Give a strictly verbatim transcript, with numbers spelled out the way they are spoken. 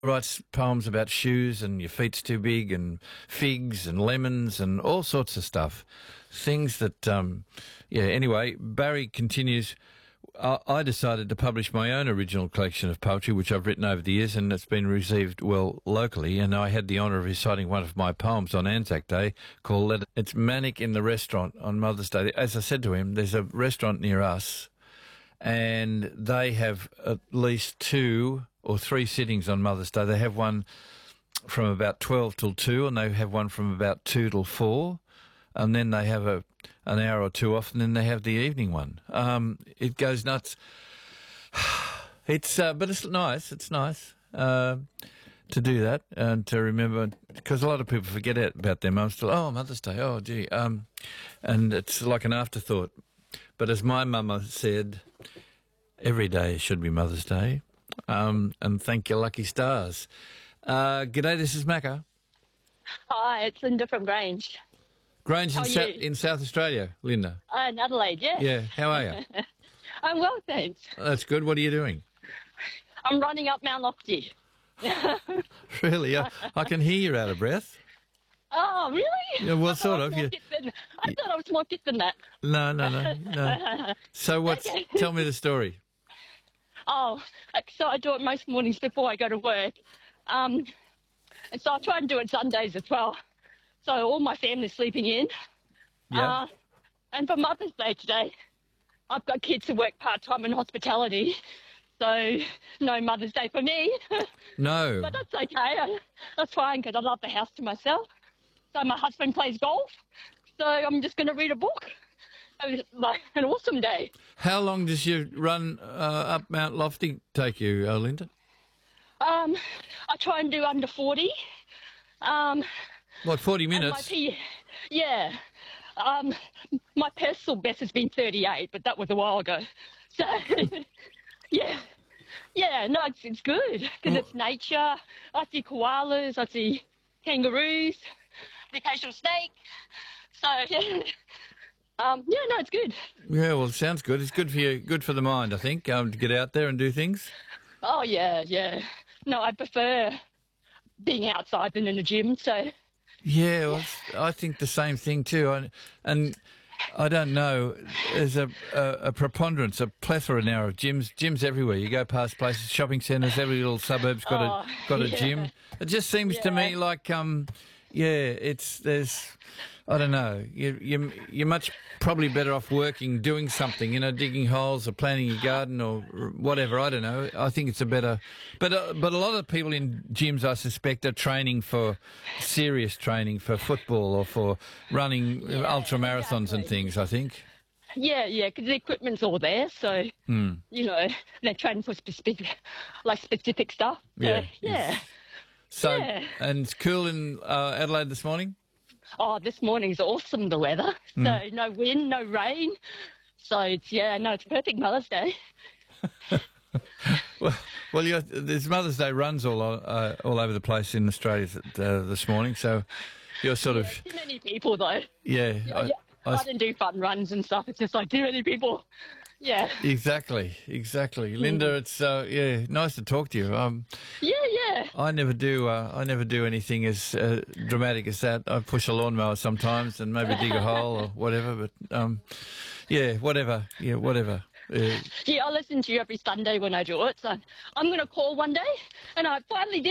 writes poems about shoes and your feet's too big and figs and lemons and all sorts of stuff. Things that, um, yeah, anyway, Barry continues. I, I decided to publish my own original collection of poetry, which I've written over the years, and it's been received well locally. And I had the honour of reciting one of my poems on Anzac Day called Let It. It's Manic in the Restaurant on Mother's Day. As I said to him, there's a restaurant near us, and they have at least two or three sittings on Mother's Day. They have one from about twelve till two, and they have one from about two till four, and then they have a an hour or two off, and then they have the evening one. Um, it goes nuts. It's uh, but it's nice. It's nice uh, to do that and to remember, because a lot of people forget it about their mums. Still, oh, Mother's Day. Oh, gee, um, and it's like an afterthought. But as my mama said, every day should be Mother's Day. Um, and thank your lucky stars. Uh, g'day, this is Macca. Hi, it's Linda from Grange. Grange in, Sa- you? in South Australia, Linda. Uh, in Adelaide, yeah. Yeah, how are you? I'm well, thanks. That's good. What are you doing? I'm running up Mount Lofty. Really? I, I can hear you're out of breath. Oh, really? Yeah, well, I sort thought I of. was more You, fit than- I thought I was more fit than that. no, no, no, no. So what's? Okay. Tell me the story. Oh, so I do it most mornings before I go to work. Um, and so I try and do it Sundays as well. So all my family's sleeping in. Yeah. Uh, and for Mother's Day today, I've got kids who work part-time in hospitality. So no Mother's Day for me. No. But that's okay. I, that's fine because I love the house to myself. So my husband plays golf. So I'm just going to read a book. It was like an awesome day. How long does your run uh, up Mount Lofty take you, uh, Linda? Um, I try and do under forty. Um, What, forty and my minutes? P- yeah. Um, my personal best has been thirty-eight, but that was a while ago. So, yeah. Yeah, no, it's, it's good because it's nature. I see koalas, I see kangaroos, the occasional snake. So, yeah. Um, yeah, no, it's good. Yeah, well, it sounds good. It's good for you, good for the mind, I think, um, to get out there and do things. Oh, yeah, yeah. No, I prefer being outside than in the gym, so... Yeah, well, it's- I think the same thing too. I, and I don't know, there's a, a, a preponderance, a plethora now of gyms, gyms everywhere. You go past places, shopping centres, every little suburb's got Oh, a got a yeah. gym. It just seems to me Yeah. like, um, yeah, it's there's, I don't know, you you you're much probably better off working, doing something, you know, digging holes or planting your garden or whatever. I don't know. I think it's a better, but uh, but a lot of people in gyms, I suspect, are training for serious training for football or for running Yeah, ultra marathons and exactly. things. I think. Yeah, yeah, because the equipment's all there, so, Hmm. you know, they're training for specific, like, specific stuff. So, Yeah, yeah. So Yeah. and it's cool in uh, Adelaide this morning. Oh, this morning's awesome, the weather. Hmm. So no wind, no rain. So it's, yeah, no, it's perfect Mother's Day. Well, well, you're, there's Mother's Day runs all o- uh, all over the place in Australia uh, this morning. So you're sort of Too many people, though. yeah. Yeah, I, I, I didn't do fun runs and stuff. It's just like too many people. Yeah. exactly, exactly, Linda. It's uh, yeah, nice to talk to you. Um, Yeah, yeah. I never do. Uh, I never do anything as uh, dramatic as that. I push a lawnmower sometimes and maybe dig a hole or whatever. But um, yeah, whatever. Yeah, whatever. Uh, Yeah, I listen to you every Sunday when I do it. So I'm going to call one day, and I finally did.